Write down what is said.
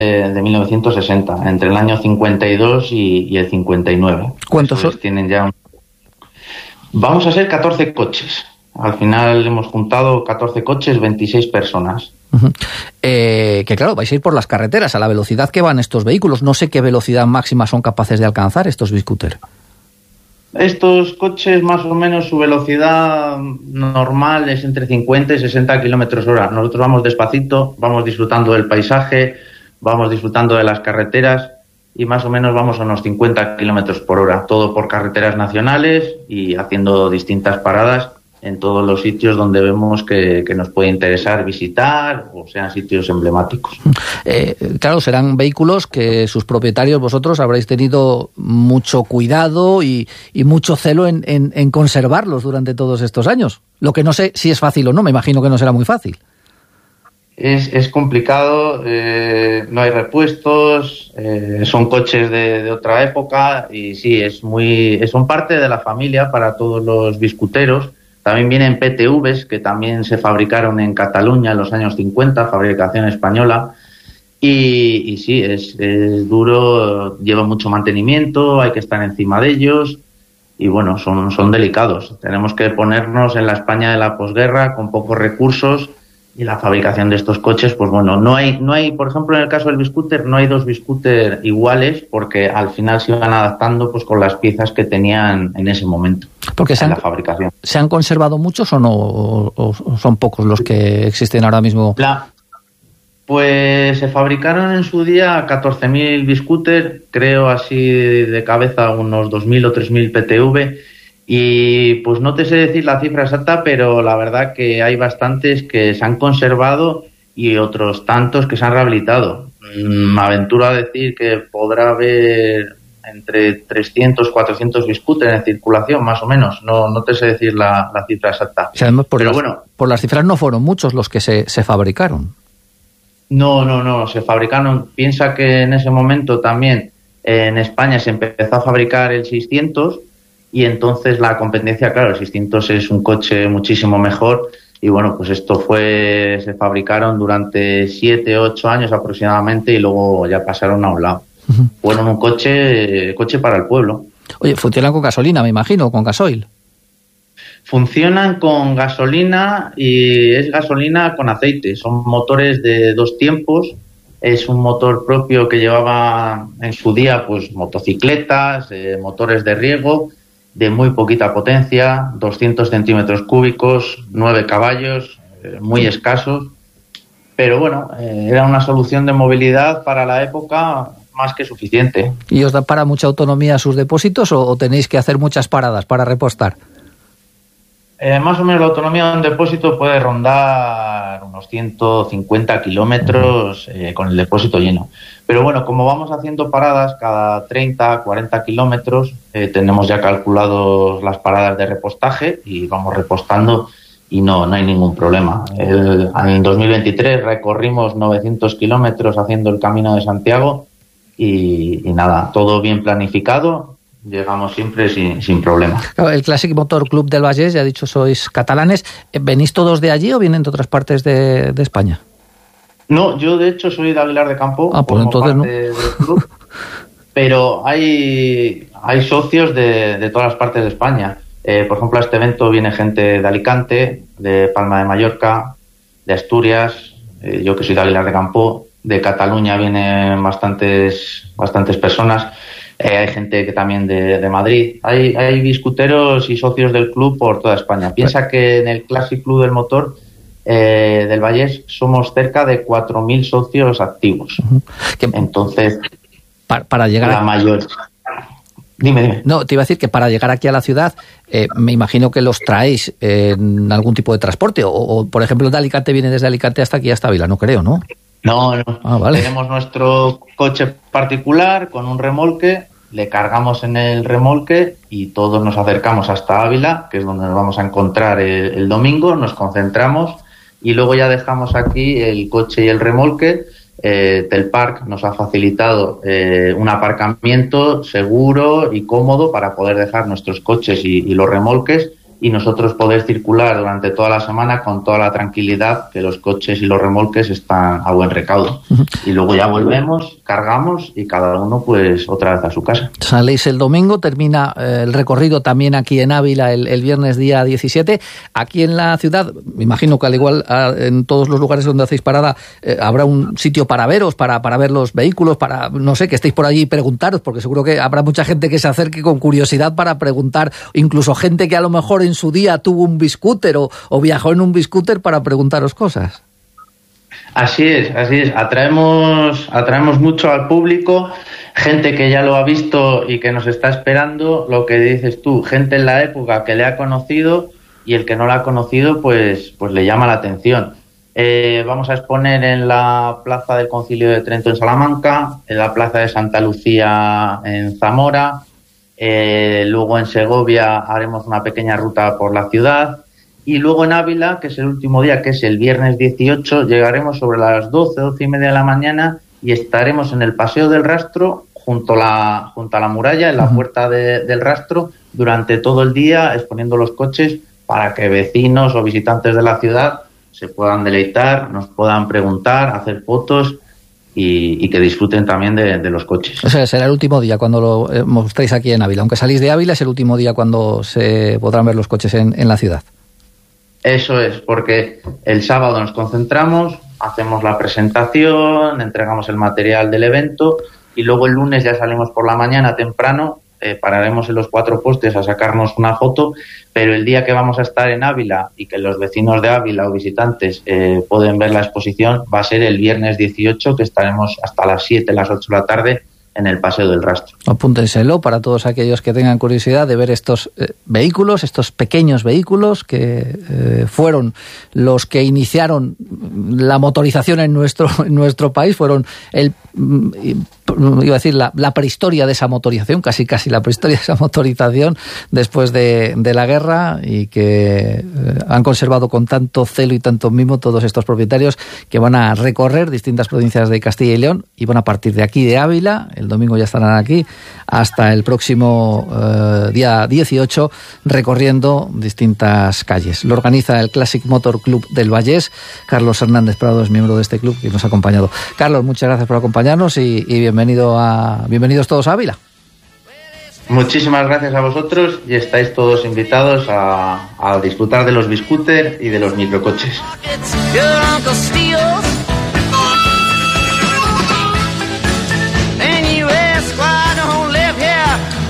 de 1960, entre el año 52 y el 59. ¿Cuántos son? Tienen ya Vamos a ser 14 coches. Al final hemos juntado 14 coches, 26 personas. Uh-huh. Que claro, vais a ir por las carreteras a la velocidad que van estos vehículos. No sé qué velocidad máxima son capaces de alcanzar estos biscúter. Estos coches, más o menos, su velocidad normal es entre 50 y 60 kilómetros hora. Nosotros vamos despacito, vamos disfrutando del paisaje, vamos disfrutando de las carreteras y más o menos vamos a unos 50 kilómetros por hora. Todo por carreteras nacionales y haciendo distintas paradas en todos los sitios donde vemos que nos puede interesar visitar o sean sitios emblemáticos. Claro, serán vehículos que sus propietarios, vosotros, habréis tenido mucho cuidado y mucho celo en conservarlos durante todos estos años. Lo que no sé si es fácil o no, me imagino que no será muy fácil. Es complicado, no hay repuestos, son coches de otra época y sí, son parte de la familia para todos los biscuteros. También vienen PTVs que también se fabricaron en Cataluña en los años 50, fabricación española. Y sí, es duro, lleva mucho mantenimiento, hay que estar encima de ellos. Y bueno, son delicados. Tenemos que ponernos en la España de la posguerra con pocos recursos. Y la fabricación de estos coches, pues bueno, no hay, por ejemplo, en el caso del biscúter, no hay dos biscúter iguales porque al final se iban adaptando pues con las piezas que tenían en ese momento. Porque en la fabricación. ¿Se han conservado muchos o no? ¿O son pocos los que existen ahora mismo? Pues se fabricaron en su día 14.000 biscúter, creo así de cabeza unos 2.000 o 3.000 PTV. Y pues no te sé decir la cifra exacta, pero la verdad que hay bastantes que se han conservado y otros tantos que se han rehabilitado. Me aventuro a decir que podrá haber entre 300 y 400 biscúter en circulación, más o menos. No te sé decir la cifra exacta. Si además por las cifras no fueron muchos los que se fabricaron. No, se fabricaron. Piensa que en ese momento también en España se empezó a fabricar el 600. Y entonces la competencia, claro, el 600 es un coche muchísimo mejor y bueno, pues se fabricaron durante 7, 8 años aproximadamente y luego ya pasaron a un lado. Uh-huh. Fueron un coche para el pueblo. Oye, funcionan con gasolina, me imagino, con gasoil. Funcionan con gasolina y es gasolina con aceite. Son motores de 2 tiempos. Es un motor propio que llevaba en su día pues motocicletas, motores de riego, de muy poquita potencia, 200 centímetros cúbicos, 9 caballos, muy escasos. Pero bueno, era una solución de movilidad para la época más que suficiente. ¿Y os da para mucha autonomía sus depósitos o tenéis que hacer muchas paradas para repostar? Más o menos la autonomía de un depósito puede rondar unos 150 kilómetros con el depósito lleno. Pero bueno, como vamos haciendo paradas cada 30, 40 kilómetros, tenemos ya calculados las paradas de repostaje y vamos repostando y no hay ningún problema. En 2023 recorrimos 900 kilómetros haciendo el Camino de Santiago y nada, todo bien planificado. Llegamos siempre sin problema. El Clàssic Motor Club del Vallès, ya he dicho, sois catalanes. ¿Venís todos de allí o vienen de otras partes de España? No, yo de hecho soy de Aguilar de Campo. Pues entonces no. Del club, pero hay socios de todas las partes de España. Por ejemplo, a este evento viene gente de Alicante, de Palma de Mallorca, de Asturias, yo que soy de Aguilar de Campo, de Cataluña vienen bastantes personas. Hay gente que también de Madrid. Hay biscuteros y socios del club por toda España. Piensa que en el Clàssic Club del Motor del Vallès somos cerca de 4.000 socios activos. Uh-huh. Entonces, para llegar la mayor... Dime. No, te iba a decir que para llegar aquí a la ciudad, me imagino que los traéis en algún tipo de transporte. O, por ejemplo, de Alicante viene desde Alicante hasta aquí, hasta Ávila, no creo, ¿no? No. Vale. Tenemos nuestro coche particular con un remolque, le cargamos en el remolque y todos nos acercamos hasta Ávila, que es donde nos vamos a encontrar el domingo, nos concentramos y luego ya dejamos aquí el coche y el remolque. Telpark nos ha facilitado un aparcamiento seguro y cómodo para poder dejar nuestros coches y los remolques y nosotros poder circular durante toda la semana con toda la tranquilidad que los coches y los remolques están a buen recaudo. Y luego ya volvemos, cargamos y cada uno pues otra vez a su casa. Saléis el domingo, termina el recorrido también aquí en Ávila el viernes día 17. Aquí en la ciudad, me imagino que al igual en todos los lugares donde hacéis parada, habrá un sitio para veros, para ver los vehículos, para, no sé, que estéis por allí y preguntaros, porque seguro que habrá mucha gente que se acerque con curiosidad para preguntar, incluso gente que a lo mejor en su día tuvo un biscúter o viajó en un biscúter para preguntaros cosas. Así es. Atraemos mucho al público, gente que ya lo ha visto y que nos está esperando, lo que dices tú, gente en la época que le ha conocido y el que no la ha conocido pues le llama la atención. Vamos a exponer en la Plaza del Concilio de Trento en Salamanca, en la Plaza de Santa Lucía en Zamora. Luego en Segovia haremos una pequeña ruta por la ciudad y luego en Ávila, que es el último día, que es el viernes 18, llegaremos sobre las 12:30 de la mañana y estaremos en el Paseo del Rastro junto a la muralla, en la puerta del Rastro, durante todo el día exponiendo los coches para que vecinos o visitantes de la ciudad se puedan deleitar, nos puedan preguntar, hacer fotos y que disfruten también de los coches. O sea, será el último día cuando lo mostréis aquí en Ávila. Aunque salís de Ávila, es el último día cuando se podrán ver los coches en la ciudad. Eso es, porque el sábado nos concentramos, hacemos la presentación, entregamos el material del evento y luego el lunes ya salimos por la mañana temprano, pararemos en los 4 postes a sacarnos una foto, pero el día que vamos a estar en Ávila y que los vecinos de Ávila o visitantes pueden ver la exposición va a ser el viernes 18, que estaremos hasta las 7, las 8 de la tarde en el Paseo del Rastro. Apúntenselo para todos aquellos que tengan curiosidad de ver estos vehículos, estos pequeños vehículos que fueron los que iniciaron la motorización en nuestro país, fueron iba a decir la prehistoria de esa motorización, casi la prehistoria de esa motorización después de la guerra, y que han conservado con tanto celo y tanto mimo todos estos propietarios, que van a recorrer distintas provincias de Castilla y León y van a partir de aquí de Ávila. El domingo ya estarán aquí hasta el próximo día 18 recorriendo distintas calles. Lo organiza el Classic Motor Club del Vallés. Carlos Hernández Prado es miembro de este club y nos ha acompañado. Carlos, muchas gracias por acompañarnos y bienvenidos todos a Ávila. Muchísimas gracias a vosotros y estáis todos invitados a disfrutar de los biscúter y de los microcoches.